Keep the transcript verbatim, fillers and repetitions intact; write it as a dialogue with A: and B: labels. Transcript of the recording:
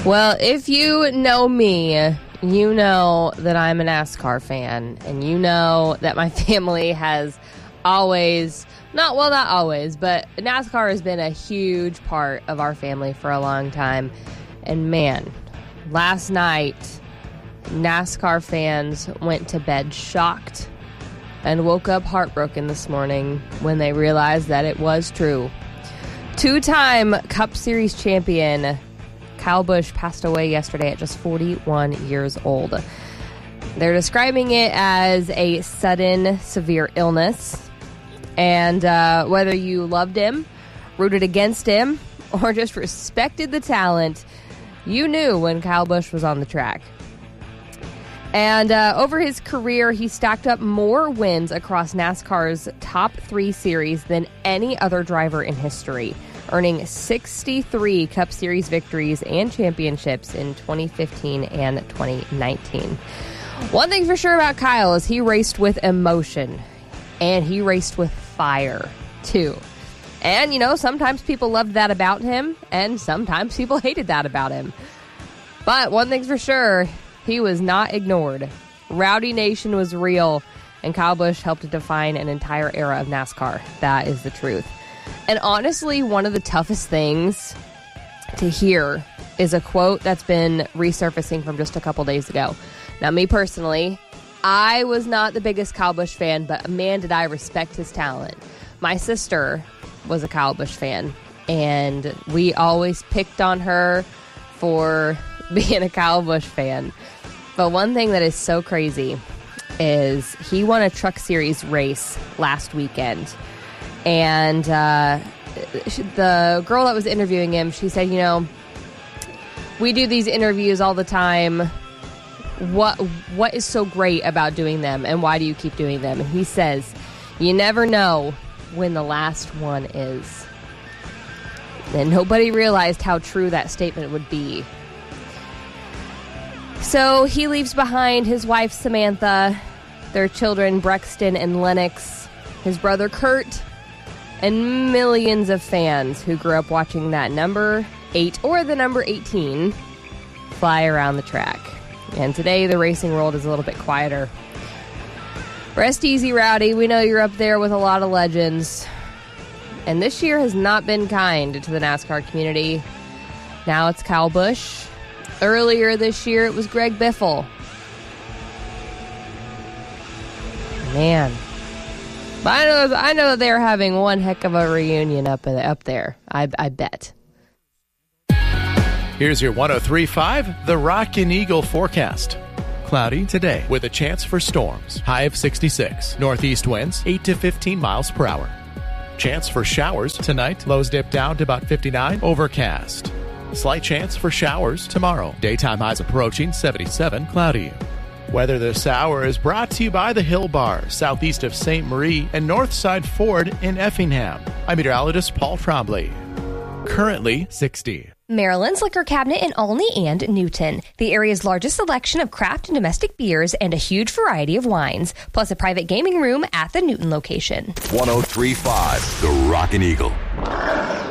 A: Well, if you know me, you know that I'm a NASCAR fan, and you know that my family has always, not, well, not always, but NASCAR has been a huge part of our family for a long time. And man, last night, NASCAR fans went to bed shocked and woke up heartbroken this morning when they realized that it was true. Two-time Cup Series champion Kyle Busch passed away yesterday at just forty-one years old. They're describing it as a sudden, severe illness. And uh, whether you loved him, rooted against him, or just respected the talent, you knew when Kyle Busch was on the track. And uh, over his career, he stacked up more wins across NASCAR's top three series than any other driver in history, earning sixty-three Cup Series victories and championships in twenty fifteen and twenty nineteen. One thing for sure about Kyle is he raced with emotion, and he raced with fire, too. And, you know, sometimes people loved that about him, and sometimes people hated that about him. But one thing's for sure, he was not ignored. Rowdy Nation was real, and Kyle Busch helped define an entire era of NASCAR. That is the truth. And honestly, one of the toughest things to hear is a quote that's been resurfacing from just a couple days ago. Now, me personally, I was not the biggest Kyle Busch fan, but man, did I respect his talent. My sister was a Kyle Busch fan, and we always picked on her for being a Kyle Busch fan. But one thing that is so crazy is he won a Truck Series race last weekend. And uh, the girl that was interviewing him, she said, you know, we do these interviews all the time. What What is so great about doing them, and why do you keep doing them? And he says, you never know when the last one is. And nobody realized how true that statement would be. So he leaves behind his wife, Samantha, their children, Brexton and Lennox, his brother, Kurt, and millions of fans who grew up watching that number eight or the number eighteen fly around the track. And today, the racing world is a little bit quieter. Rest easy, Rowdy. We know you're up there with a lot of legends. And this year has not been kind to the NASCAR community. Now it's Kyle Busch. Earlier this year, it was Greg Biffle. Man. But I know, I know they're having one heck of a reunion up, up there. I, I bet.
B: Here's your one oh three point five The Rockin' Eagle forecast. Cloudy today with a chance for storms. High of sixty-six. Northeast winds eight to fifteen miles per hour. Chance for showers tonight. Lows dip down to about fifty-nine. Overcast. Slight chance for showers tomorrow. Daytime highs approaching seventy-seven. Cloudy. Weather this hour is brought to you by the Hill Bar, southeast of Saint Marie and Northside Ford in Effingham. I'm meteorologist Paul Trombley. Currently sixty.
C: Maryland's Liquor Cabinet in Olney and Newton. The area's largest selection of craft and domestic beers and a huge variety of wines, plus a private gaming room at the Newton location.
D: one oh three point five The Rockin' Eagle.